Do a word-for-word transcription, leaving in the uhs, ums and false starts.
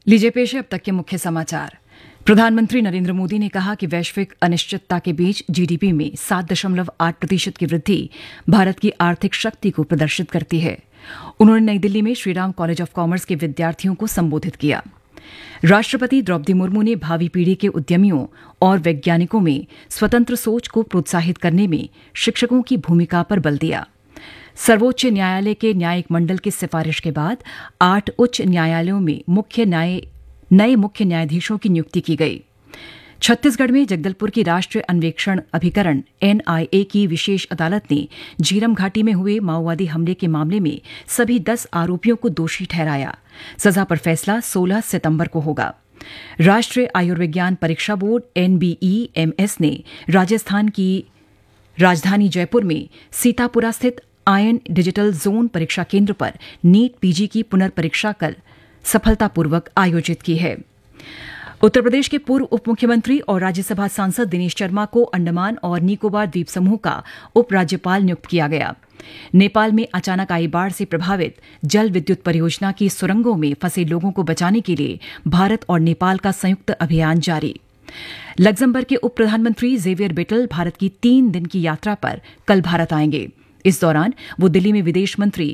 लीजिए पेश है अब तक के मुख्य समाचार। प्रधानमंत्री नरेंद्र मोदी ने कहा कि वैश्विक अनिश्चितता के बीच जीडीपी में सात दशमलव आठ प्रतिशत की वृद्धि भारत की आर्थिक शक्ति को प्रदर्शित करती है। उन्होंने नई दिल्ली में श्रीराम कॉलेज ऑफ कॉमर्स के विद्यार्थियों को संबोधित किया। राष्ट्रपति द्रौपदी मुर्मू ने भावी पीढ़ी के उद्यमियों और वैज्ञानिकों में स्वतंत्र सोच को प्रोत्साहित करने में शिक्षकों की भूमिका पर बल दिया। सर्वोच्च न्यायालय के न्यायिक मंडल की सिफारिश के बाद आठ उच्च न्यायालयों में मुख्य न्याय नए मुख्य न्यायाधीशों की नियुक्ति की गई। छत्तीसगढ़ में जगदलपुर की राष्ट्रीय अन्वेषण अभिकरण एनआईए की विशेष अदालत ने झीरम घाटी में हुए माओवादी हमले के मामले में सभी दस आरोपियों को दोषी ठहराया। सजा पर फैसला सोलह सितंबर को होगा। राष्ट्रीय आयुर्विज्ञान परीक्षा बोर्ड एनबीईएमएस ने राजस्थान की राजधानी जयपुर में सीतापुरा स्थित आयन डिजिटल जोन परीक्षा केंद्र पर नीट पीजी की पुनर्परीक्षा कल सफलतापूर्वक आयोजित की है। उत्तर प्रदेश के पूर्व उप मुख्यमंत्री और राज्यसभा सांसद दिनेश शर्मा को अंडमान और निकोबार द्वीप समूह का उपराज्यपाल नियुक्त किया गया। नेपाल में अचानक आई बाढ़ से प्रभावित जल विद्युत परियोजना की सुरंगों में फंसे लोगों को बचाने के लिए भारत और नेपाल का संयुक्त अभियान जारी। लग्जमबर्ग के उप प्रधानमंत्री जेवियर बेटल भारत की तीन दिन की यात्रा पर कल भारत आएंगे। इस दौरान वो दिल्ली में विदेश मंत्री